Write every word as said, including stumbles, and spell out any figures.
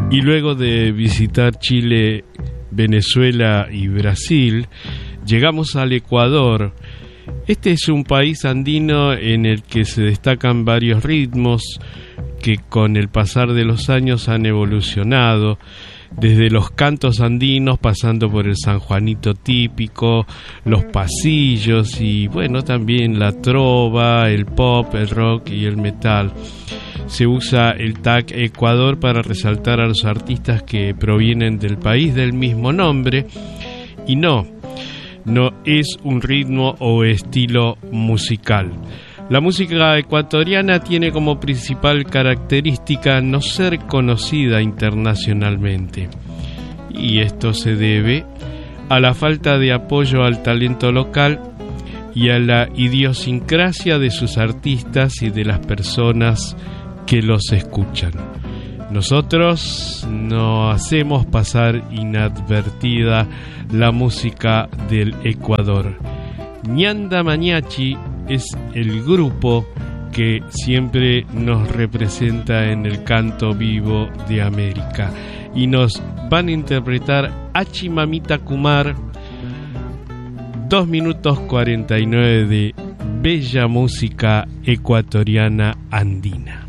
Y luego de visitar Chile, Venezuela y Brasil, llegamos al Ecuador. Este es un país andino en el que se destacan varios ritmos que con el pasar de los años han evolucionado, desde los cantos andinos pasando por el sanjuanito típico, los pasillos y bueno, también la trova, el pop, el rock y el metal. Se usa el tag Ecuador para resaltar a los artistas que provienen del país del mismo nombre, y no, no es un ritmo o estilo musical. La música ecuatoriana tiene como principal característica no ser conocida internacionalmente, y esto se debe a la falta de apoyo al talento local y a la idiosincrasia de sus artistas y de las personas que los escuchan. Nosotros no hacemos pasar inadvertida la música del Ecuador. Ñanda Mariachi es el grupo que siempre nos representa en el canto vivo de América, y nos van a interpretar Achi Mamita Kumar, dos minutos cuarenta y nueve de bella música ecuatoriana andina.